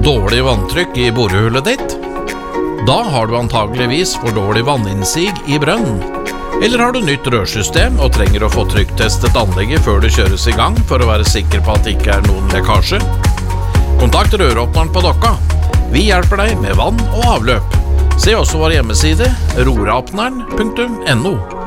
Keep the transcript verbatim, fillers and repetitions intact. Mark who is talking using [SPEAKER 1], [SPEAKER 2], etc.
[SPEAKER 1] Dårlig vanntrykk i borehullet ditt? Da har du antageligvis for dårlig vanninnsig i brønnen. Eller har du nytt rørsystem og trenger å få trykktestet anlegget før det kjøres i gang for å være sikker på at det ikke er noen lekkasje? Kontakt røråpneren på Dokka. Vi hjelper deg med vann og avløp. Se også vår hjemmeside roråpneren punktum no.